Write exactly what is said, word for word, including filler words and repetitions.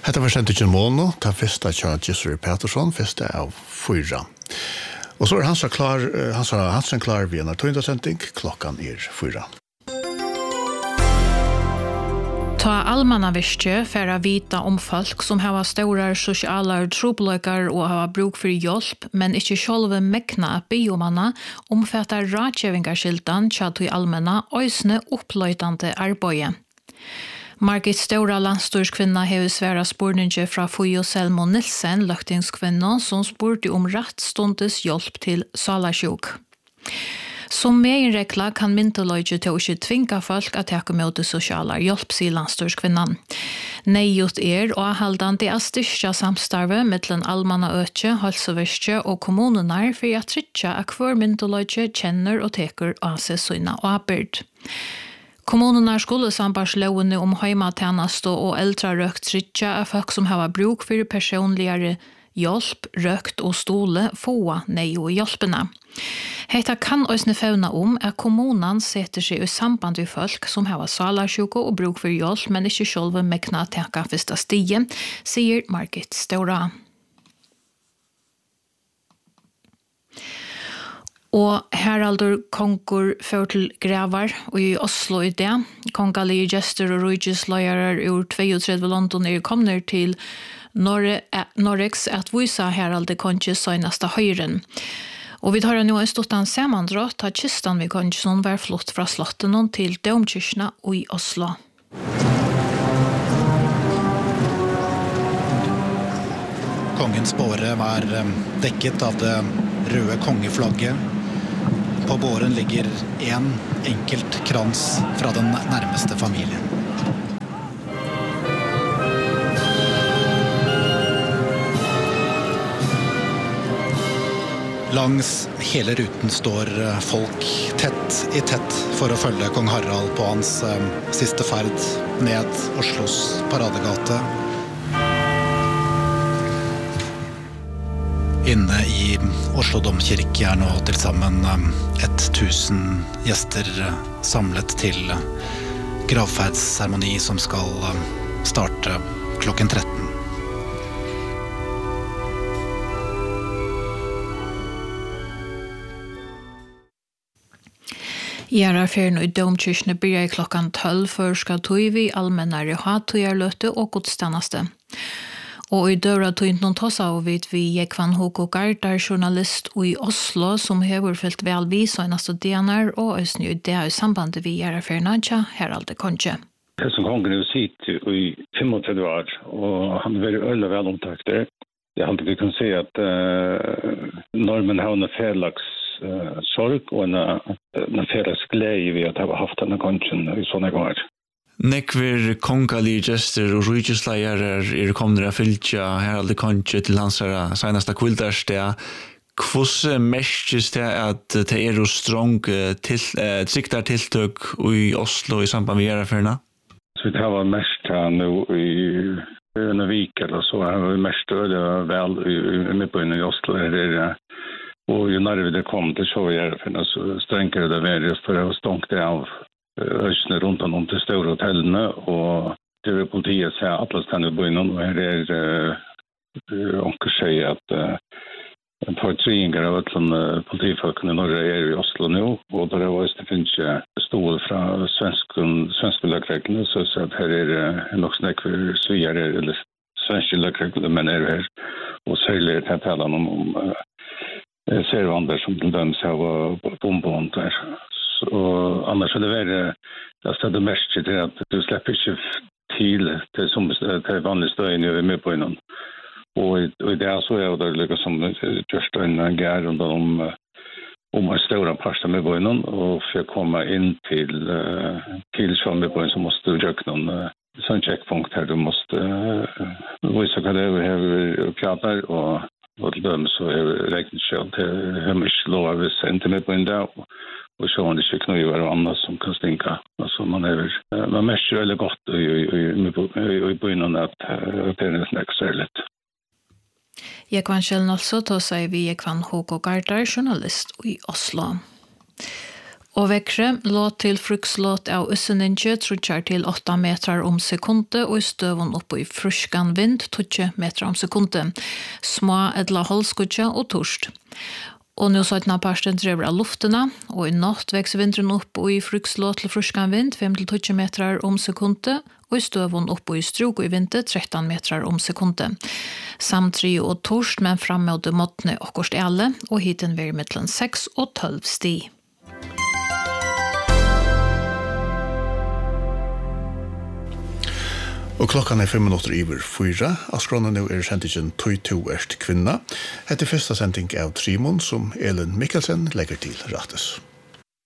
Hetta var sendt til Mono, ta fyrsta tja Gisri Petersson, fyrsta av fyra. Og så er han så klar, han så han så klar vi en tøyndasenting, klokkan er fyra. Ta almannavirke for å vite om folk som har store sosiale trobladar og har bruk for hjelp, men ikke selv mekna at biomanna omfatter rådgjevingarskildan tja til almanna øysne oppløytande arbeid. Margit Stora landstorskvinna har sværa spurninge fra Fujo Selmo Nilsen, løktingskvinna, som spurte om rettstundes hjelp til salasjuk. Som meginregla kan mynteløyge til å ikke tvinga folk at teka mot det sosiale hjelp, sier landstorskvinnan. Nejut er og haldande er styrkja samstarve mellom almanna økje, halseverskje og kommunenar for å trytja at hver mynteløyge kjenner og teker av seg søyna og arbeid. Kommunerna skulle sambarslovene om heimatjeneste og eldre røkt trytja av folk som har bruk for personligere hjelp, røkt og stole få nei og hjelpene. Hetta kan også fevne om at kommunen setter seg i samband med folk som har salarsjuke og bruk for hjelp, men ikke selv mekna teka første stige, sier Margit Stora. Og Haraldur Kongur fører til Gravar og i Oslo i det. Kongalige gjester og rujgesløyere ur trettiåtte London er kommet til Norrex at vise Haraldur Kongur søgneste høyren. Og vi tar nå en ståttan samandrått at kistan vi Kongur som var flott fra slotten til Domkirkene og i Oslo. Kongens båre var dekket av det røde kongeflagget. På båren ligger en enkelt krans fra den nærmeste familien. Langs hele ruten står folk tett i tett for å følge kong Harald på hans siste ferd ned Oslos paradegate. Inne i Oslo Domkirke er nå til sammen ett tusen gjester samlet til gravferdsseremoni som skal starte klokken tretten. Gjerarferien i Domkirkene blir klokken tolv før skal tog vi allmennare hatøyerløte og godstjeneste. Og i døra tog noen tåsa og vidt vi Jekvan Hoko Gardar, journalist i Oslo, som har fyllt vel vi søgneste diener, og østene i det i sambandet vi gjør affæren Nadja, Haraldur Kongur. Det som kongen har sitt i trettifem år, og han har vært øyelig vel omtakter. Jeg har alltid kan si at uh, normen har en felags uh, sorg og en, en felags glede ved at jeg har haft denne kongen i sånne år. Nekver kongalige gjester og rujgesløyere er kommet å fylke Haraldur Kongur til hans seneste kvildarsted. Hvordan mestes det at det er jo strong til, eh, triktar tiltøk i Oslo i samband med gjerafyrene? Så det har mest her nå i en vik eller så har vi mest øyelig vel i midtbyen i Oslo. Er, og jo nærmere det kom til så gjerafyrene så strengere det være for å stånke det av øsene rundt om til store hotellene, og det er politiet sier at alle stedene i byen, og her er uh, onker sier at uh, en par triinger av alle politifolkene i Norge er i Oslo nå, og der er også det finnes stål fra svenske løkreglene, så jeg at her er uh, nok snakk for svier, eller svenske løkreglene, men er her, og særlig er det talen om, om uh, servander som til dømes av bombånd der. Og annars er det veldig, det er det mest til at du slipper ikke til til, som, til vanlig støyen i midtbyen. Og, og i det så er det liksom først en gær om, om en større parst av midtbyen, og for å komme inn til uh, Kilsjøen midtbyen så måtte du gjøre noen uh, sånn checkpunkt her. Du måtte uh, vise hva det er vi prater, og, og til døme så er det regnet selv til hømmers lov hvis jeg ikke midtbyen der, og og så er det ikke knuver og annet som kan stinke. Altså man er man merker veldig godt i, i, i, i byen at det er nesten ikke særlig. Jekvan Kjell Nolso, da sier vi Jekvan Hoko Gardar, journalist i Oslo. Og vekkre låt til frukslåt av usseninje trutjar til åtta meter om sekunde og i støvun oppe i fruskan vind tjugo meter om sekunde. Små edla holskudja og torst. Og nu sånn parsten drever av luftene, og i natt vekser vinteren opp og i frukslåt til fruskan vind fem til tjugo meter om sekunde og i støvun opp og i strok og i vinter tretton meter om sekunde. Samtri og torst, men framme og det måttene okkurst alle, og hiten ver mittlen seks og tolv sti. Og klokkan er fem minutter iver fyra. Askronen nå er sendingen Tøy to erst kvinna. Hette første sending av Trimon som Elin Mikkelsen legger til rattes.